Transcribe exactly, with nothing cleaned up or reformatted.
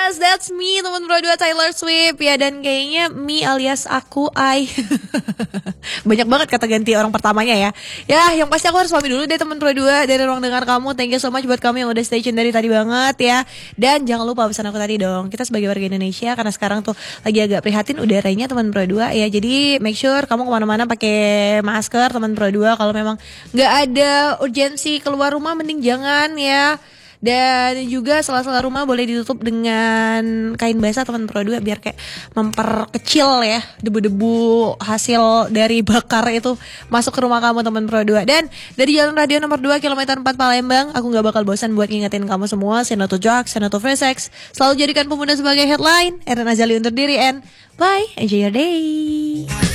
Yes, that's me, teman Pro dua Taylor Swift ya. Dan kayaknya me alias aku, I banyak banget kata ganti orang pertamanya ya. Ya, yang pasti aku harus pamit dulu deh teman Pro dua dari ruang dengar kamu. Thank you so much buat kamu yang udah stay tune dari tadi banget ya. Dan jangan lupa pesan aku tadi dong, kita sebagai warga Indonesia, karena sekarang tuh lagi agak prihatin udaranya teman Pro dua ya. Jadi make sure kamu kemana-mana pakai masker teman Pro dua. Kalau memang nggak ada urgensi keluar rumah, mending jangan ya. Dan juga sela-sela rumah boleh ditutup dengan kain basah teman Pro dua, biar kayak memperkecil ya debu-debu hasil dari bakar itu masuk ke rumah kamu teman Pro dua. Dan dari Jalan Radio nomor dua kilometer empat Palembang, aku gak bakal bosan buat ngingetin kamu semua, say no to drugs, say no to free sex. Selalu jadikan pemuda sebagai headline. Erin Azali undur diri and bye, enjoy your day.